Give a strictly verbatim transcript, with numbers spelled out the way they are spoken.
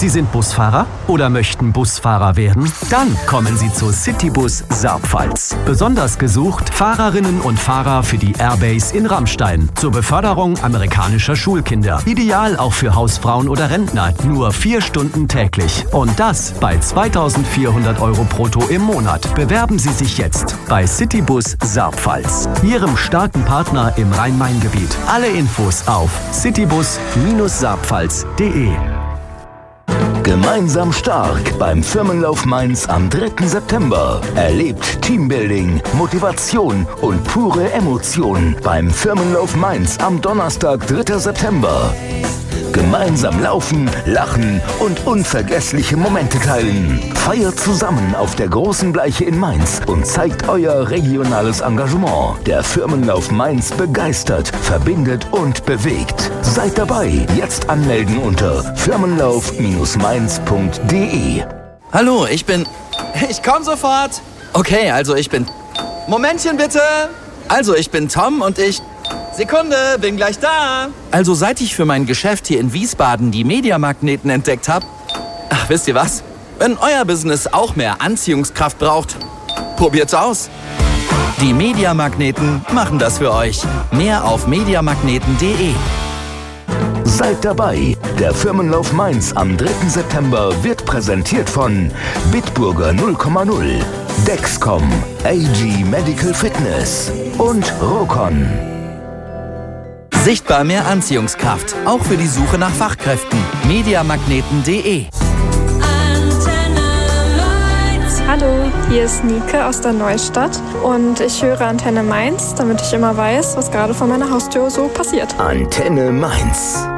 Sie sind Busfahrer oder möchten Busfahrer werden? Dann kommen Sie zu Citybus Saarpfalz. Besonders gesucht Fahrerinnen und Fahrer für die Airbase in Rammstein zur Beförderung amerikanischer Schulkinder. Ideal auch für Hausfrauen oder Rentner. Nur vier Stunden täglich. Und das bei zweitausendvierhundert Euro brutto im Monat. Bewerben Sie sich jetzt bei Citybus Saarpfalz, Ihrem starken Partner im Rhein-Main-Gebiet. Alle Infos auf citybus saarpfalz punkt de. Gemeinsam stark beim Firmenlauf Mainz am dritten September. Erlebt Teambuilding, Motivation und pure Emotion beim Firmenlauf Mainz am Donnerstag, dritter September. Gemeinsam laufen, lachen und unvergessliche Momente teilen. Feiert zusammen auf der großen Bleiche in Mainz und zeigt euer regionales Engagement. Der Firmenlauf Mainz begeistert, verbindet und bewegt. Seid dabei. Jetzt anmelden unter firmenlauf Bindestrich mainz punkt de. Hallo, ich bin... Ich komm sofort. Okay, also ich bin... Momentchen bitte. Also ich bin Tom und ich... Sekunde, bin gleich da. Also seit ich für mein Geschäft hier in Wiesbaden die Mediamagneten entdeckt habe... Ach, wisst ihr was? Wenn euer Business auch mehr Anziehungskraft braucht, probiert's aus. Die Mediamagneten machen das für euch. Mehr auf mediamagneten punkt de. Seid dabei. Der Firmenlauf Mainz am dritten September wird präsentiert von Bitburger null Komma null, Dexcom, A G Medical Fitness und Rokon. Sichtbar mehr Anziehungskraft, auch für die Suche nach Fachkräften. mediamagneten punkt de. Hallo, hier ist Nike aus der Neustadt und ich höre Antenne Mainz, damit ich immer weiß, was gerade vor meiner Haustür so passiert. Antenne Mainz.